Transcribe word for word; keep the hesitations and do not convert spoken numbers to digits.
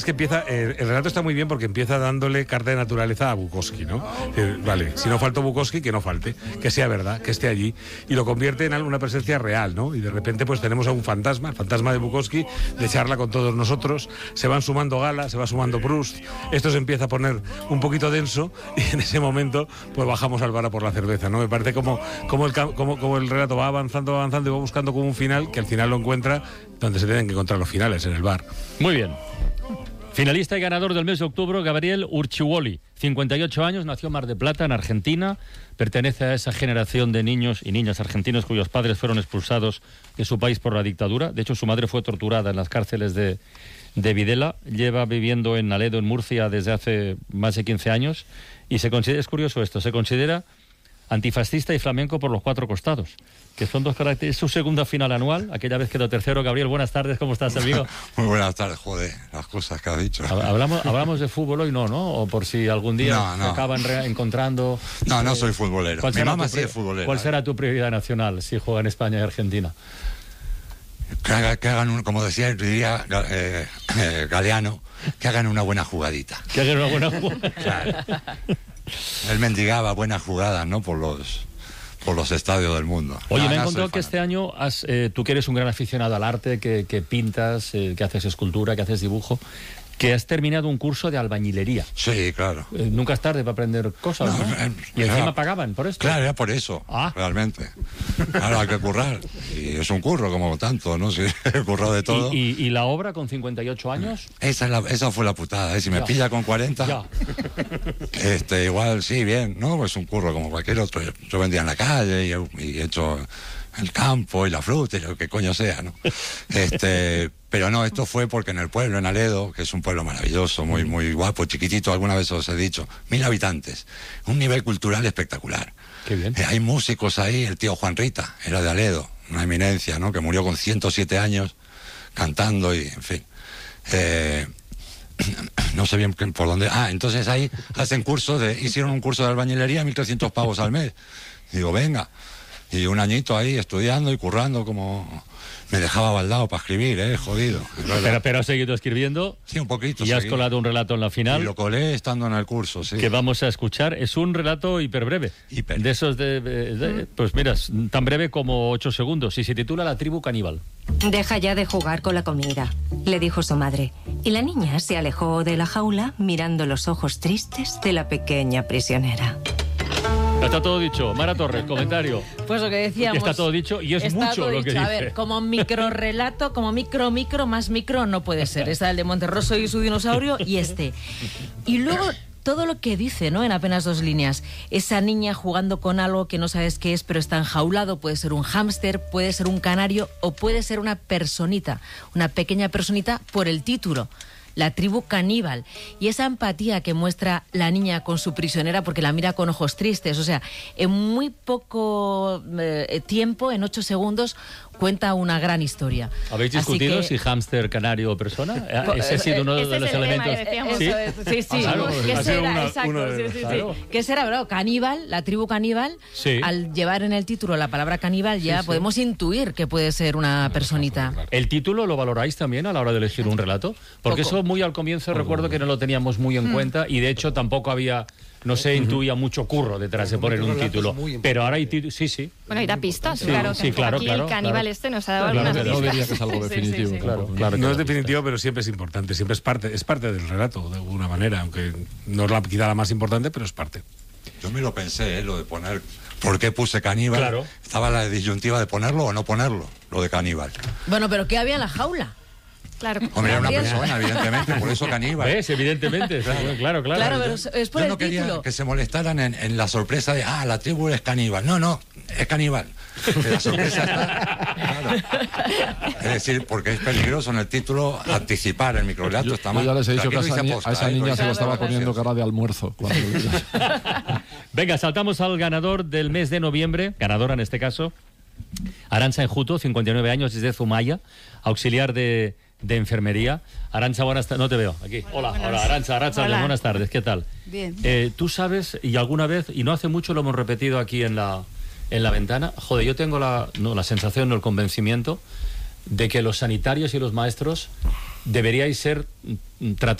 Es que empieza, eh, el relato está muy bien porque empieza dándole carta de naturaleza a Bukowski, ¿no? Eh, vale, si no faltó Bukowski, que no falte, que sea verdad, que esté allí, y lo convierte en una presencia real, ¿no? Y de repente pues tenemos a un fantasma, el fantasma de Bukowski, de charla con todos nosotros, se van sumando Gala, se va sumando Proust, esto se empieza a poner un poquito denso, y en ese momento pues bajamos al bar a por la cerveza, ¿no? Me parece como, como, el, como, como el relato va avanzando, va avanzando y va buscando como un final, que al final lo encuentra donde se tienen que encontrar los finales, en el bar. Muy bien. Finalista y ganador del mes de octubre, Gabriel Urchiuoli, cincuenta y ocho años, nació en Mar del Plata, en Argentina, pertenece a esa generación de niños y niñas argentinos cuyos padres fueron expulsados de su país por la dictadura. De hecho, su madre fue torturada en las cárceles de, de Videla, lleva viviendo en Aledo, en Murcia, desde hace más de quince años, y se considera, es curioso esto, se considera antifascista y flamenco por los cuatro costados, que son dos características. Es su segunda final anual, aquella vez quedó tercero. Gabriel, buenas tardes, ¿cómo estás, amigo? Muy buenas tardes, joder, las cosas que has dicho. Hablamos, hablamos de fútbol hoy, no, ¿no? O por si algún día no, no. se acaban encontrando... No, no soy futbolero. Mi mamá sí es futbolera. ¿Cuál será tu prioridad nacional si juega en España y Argentina? Que, haga, que hagan, un, como decía, diría eh, eh, Galeano, que hagan una buena jugadita. Que hagan una buena jugada. Claro. Él mendigaba buenas jugadas, ¿no? Por los... por los estadios del mundo. Oye, no, me he no encontrado que este año, has, eh, tú que eres un gran aficionado al arte, que, que pintas, eh, que haces escultura, que haces dibujo, que has terminado un curso de albañilería. Sí, claro. Eh, nunca es tarde para aprender cosas, ¿no? ¿no? Eh, y encima era, pagaban por esto. Claro, era por eso, ah. realmente. Claro, hay que currar. Y es un curro como tanto, ¿no? Sí, he currado de todo. ¿Y, y, y la obra con cincuenta y ocho años? Esa, es la, esa fue la putada, ¿eh? Si me ya. pilla con cuarenta, ya. este, igual sí, bien, ¿no? Es un curro como cualquier otro. Yo, yo vendía en la calle y, y he hecho el campo y la fruta y lo que coño sea, ¿no? Este... Pero no, esto fue porque en el pueblo, en Aledo, que es un pueblo maravilloso, muy muy guapo, chiquitito, alguna vez os he dicho, mil habitantes, un nivel cultural espectacular. Qué bien. Eh, hay músicos ahí, el tío Juan Rita, era de Aledo, una eminencia, ¿no? Que murió con ciento siete años, cantando y, en fin. Eh, no sé bien por dónde... Ah, entonces ahí hacen cursos de... Hicieron un curso de albañilería, mil trescientos pavos al mes. Digo, venga. Y un añito ahí estudiando y currando como... Me dejaba baldado para escribir, ¿eh? Jodido. Pero, pero has seguido escribiendo. Sí, un poquito. Y seguí. has colado un relato en la final. Y lo colé estando en el curso, sí. Que vamos a escuchar. Es un relato hiperbreve. Hiper. De esos de, de, de... Pues mira, tan breve como ocho segundos. Y se titula La tribu caníbal. Deja ya de jugar con la comida, le dijo su madre. Y la niña se alejó de la jaula mirando los ojos tristes de la pequeña prisionera. Está todo dicho. Mara Torres, comentario. Pues lo que decíamos. Está todo dicho y es mucho lo que dice. A ver, como micro relato, como micro, micro, más micro no puede ser. Está el de Monterroso y su dinosaurio y este. Y luego todo lo que dice, ¿no? En apenas dos líneas. Esa niña jugando con algo que no sabes qué es, pero está enjaulado. Puede ser un hámster, puede ser un canario o puede ser una personita. Una pequeña personita por el título. La tribu caníbal, y esa empatía que muestra la niña con su prisionera porque la mira con ojos tristes, o sea, en muy poco eh, tiempo, en ocho segundos, cuenta una gran historia. ¿Habéis discutido que... si hámster, canario o persona? Ese ha sido uno de los elementos. ¿Sí? Sí, sí. Ah, claro, ¿Qué será? Una, Exacto, de... sí, sí, claro. sí. ¿Qué será, bro? Caníbal, la tribu caníbal, sí. Al llevar en el título la palabra caníbal ya sí, podemos sí. intuir que puede ser una personita. ¿El título lo valoráis también a la hora de elegir un relato? Porque Poco. Eso muy al comienzo recuerdo que no lo teníamos muy en mm. cuenta y de hecho tampoco había... No se intuía mucho curro detrás de poner un título, pero ahora hay títulos, sí, sí. Bueno, y da pistas, sí, claro. Sí, claro, aquí claro, el caníbal claro. este nos ha dado claro, algunas claro, pistas. No diría que es algo definitivo, sí, sí, sí. Claro, claro. No es definitivo, pero siempre es importante, siempre es parte, es parte del relato, de alguna manera, aunque no es la, quizá la más importante, pero es parte. Yo me lo pensé, ¿eh? Lo de poner... ¿Por qué puse caníbal? Claro. Estaba la disyuntiva de ponerlo o no ponerlo, lo de caníbal. Bueno, pero ¿qué había en la jaula? Claro. Hombre, era una persona, evidentemente, por eso caníbal. ¿Ves? Evidentemente, claro, claro. Claro, claro pero es por yo el no quería título. Que se molestaran en, en la sorpresa de, ah, la tribu es caníbal. No, no, es caníbal. La sorpresa está... Claro. Es decir, porque es peligroso en el título anticipar el microrelato, yo, está mal. Yo ya les he dicho que a esa, aposta, a esa ¿eh? niña se le estaba poniendo cara de almuerzo. Cuando... Venga, saltamos al ganador del mes de noviembre, ganadora en este caso, Arantxa Enjuto, cincuenta y nueve años, desde Zumaya, auxiliar de... de enfermería. Arantxa, buenas tardes. No te veo. Aquí. Hola, buenas. hola, Arantxa, Arantxa, Hola. buenas tardes. ¿Qué tal? Bien. Eh, Tú sabes, y alguna vez, y no hace mucho lo hemos repetido aquí en la, en la ventana, joder, yo tengo la, no, la sensación, no el convencimiento, de que los sanitarios y los maestros deberíais ser mm, tratados